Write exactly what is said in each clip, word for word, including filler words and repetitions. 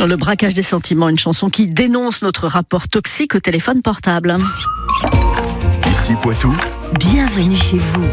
Le braquage des sentiments, une chanson qui dénonce notre rapport toxique au téléphone portable. Ici Poitou. Bienvenue chez vous.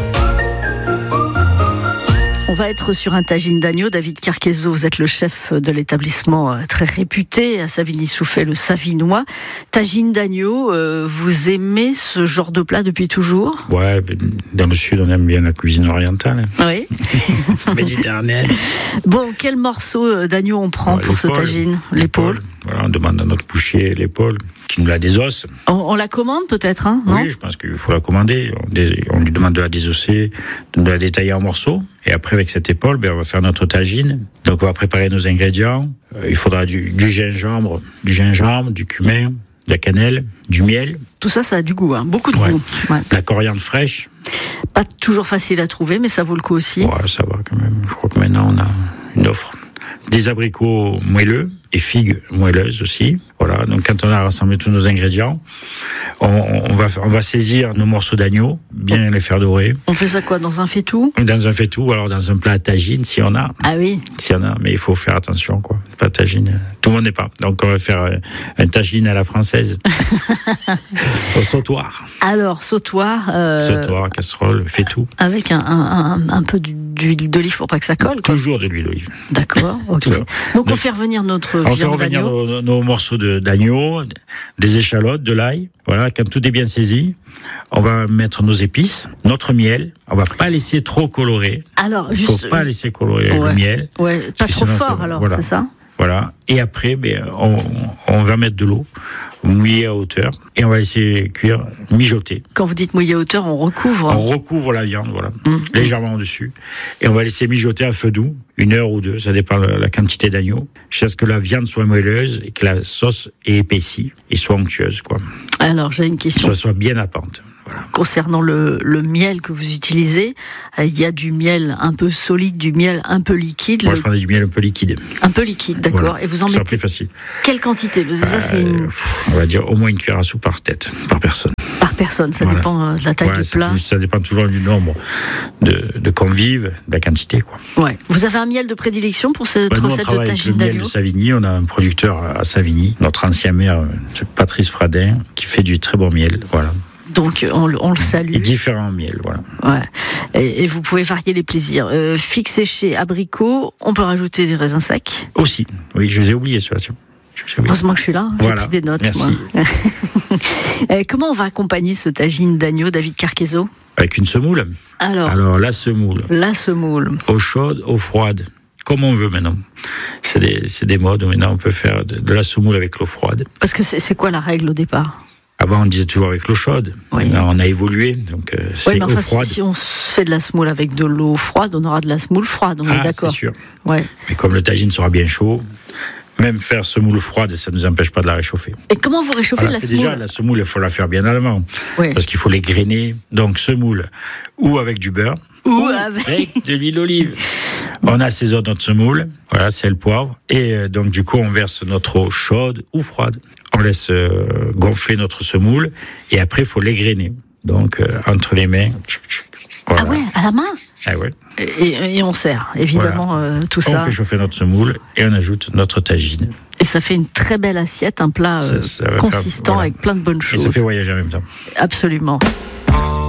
On va être sur un tagine d'agneau. David Carquezo, vous êtes le chef de l'établissement très réputé à Savigny-sous-Fay, le Savinois. Tagine d'agneau, euh, vous aimez ce genre de plat depuis toujours ? Ouais, dans le sud, on aime bien la cuisine orientale. Oui. Méditerranéenne. Bon, quel morceau d'agneau on prend ouais, pour ce tagine ? L'épaule. l'épaule. Voilà, on demande à notre boucher l'épaule, qui nous la désosse. On, on la commande peut-être, hein, non ? Oui, je pense qu'il faut la commander. On, on lui demande de la désosser, de la détailler en morceaux. Et après, avec cette épaule, ben, on va faire notre tagine. Donc, on va préparer nos ingrédients. Euh, il faudra du, du gingembre, du gingembre, du cumin, de la cannelle, du miel. Tout ça, ça a du goût, hein. Beaucoup de ouais. goût. Ouais. La coriandre fraîche. Pas toujours facile à trouver, mais ça vaut le coup aussi. Ouais, ça va quand même. Je crois que maintenant, on a une offre. Des abricots moelleux et figues moelleuses aussi. Voilà. Donc, quand on a rassemblé tous nos ingrédients, on, on va, on va saisir nos morceaux d'agneau, bien les faire dorer. On fait ça quoi, dans un faitout ? Dans un faitout, ou alors dans un plat à tagine, si on a. Ah oui. Si on a, mais il faut faire attention, quoi. Pas de tagine. Tout le monde n'est pas. Donc, on va faire un, un tagine à la française. Au sautoir. Alors, sautoir. Euh... Sautoir, casserole, faitout. Avec un, un, un, un peu d'huile d'olive pour pas que ça colle, quoi. Toujours de l'huile d'olive. D'accord, ok. Donc, Donc, on fait revenir notre on viande fait revenir d'agneau. Nos, nos morceaux de, d'agneau, des échalotes, de l'ail. Voilà, quand tout est bien saisi, on va mettre nos épices, notre miel. On va pas laisser trop colorer. Alors, juste. Il faut pas laisser colorer ouais. le miel. Ouais, pas trop fort, ça, alors, voilà. C'est ça? Voilà. Et après, ben, on, on va mettre de l'eau, mouiller à hauteur, et on va laisser cuire, mijoter. Quand vous dites mouiller à hauteur, on recouvre. On recouvre la viande, voilà, mmh. légèrement au-dessus, et on va laisser mijoter à feu doux, une heure ou deux, ça dépend de la quantité d'agneau, jusqu'à ce que la viande soit moelleuse et que la sauce est épaissie et soit onctueuse, quoi. Alors, j'ai une question. Que ça soit bien à pente. Voilà. Concernant le, le miel que vous utilisez, il y a du miel un peu solide, du miel un peu liquide. Moi, le... je prends du miel un peu liquide. Un peu liquide, d'accord. Voilà. Et vous en ça mettez plus facile. Quelle quantité ? Parce que ça, euh, c'est une... On va dire au moins une cuillère à soupe par tête, par personne. Par personne, ça voilà. dépend de la taille ouais, du plat. Ça dépend toujours du nombre de, de convives, de la quantité, quoi. Ouais. Vous avez un miel de prédilection pour cette ouais, recette de tagine d'agneau ? Le miel de Savigny, on a un producteur à Savigny, notre ancien maire, Patrice Fradin, qui fait du très bon miel, voilà. Donc on, on le salue. Et différents miels, voilà. Ouais. Et, et vous pouvez varier les plaisirs. Euh, figue séchée, abricot, on peut rajouter des raisins secs. Aussi, oui, je les ai oubliés, ceux-là. Heureusement que je suis là, j'ai voilà. pris des notes. Merci. Moi. Comment on va accompagner ce tagine d'agneau, David Carquezo ? Avec une semoule. Alors, Alors la semoule. La semoule. Eau chaude, eau froide. Comme on veut maintenant. C'est des, c'est des modes. Maintenant, on peut faire de, de la semoule avec l'eau froide. Parce que c'est, c'est quoi la règle au départ ? Avant, on disait toujours avec l'eau chaude. Oui. Maintenant, on a évolué, donc euh, c'est oui, mais enfin, eau froide. Si, si on fait de la semoule avec de l'eau froide, on aura de la semoule froide, on ah, est d'accord. c'est sûr. Ouais. Mais comme le tagine sera bien chaud, même faire semoule froide, ça ne nous empêche pas de la réchauffer. Et comment vous réchauffez voilà, la semoule ? Déjà, la semoule, il faut la faire bien allemand. Oui. Parce qu'il faut les grainer. Donc, semoule, ou avec du beurre, ou, ou avec... avec de l'huile d'olive. On assaisonne notre semoule, voilà, sel, poivre. Et euh, donc, du coup, on verse notre eau chaude ou froide. On laisse euh, gonfler notre semoule. Et après, il faut l'égrainer. Donc, euh, entre les mains. Voilà. Ah ouais, à la main ? Ah ouais. Et, et on sert, évidemment, voilà. euh, tout on ça. On fait chauffer notre semoule et on ajoute notre tagine. Et ça fait une très belle assiette, un plat euh, ça, ça consistant faire, voilà. avec plein de bonnes choses. Et ça fait voyager en même temps. Absolument.